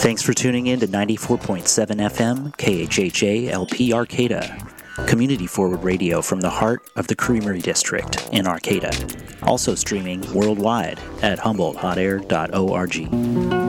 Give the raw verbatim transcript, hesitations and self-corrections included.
Thanks for tuning in to ninety-four point seven F M K H H A L P Arcata, community forward radio from the heart of the Creamery District in Arcata. Also streaming worldwide at humboldt hot air dot org.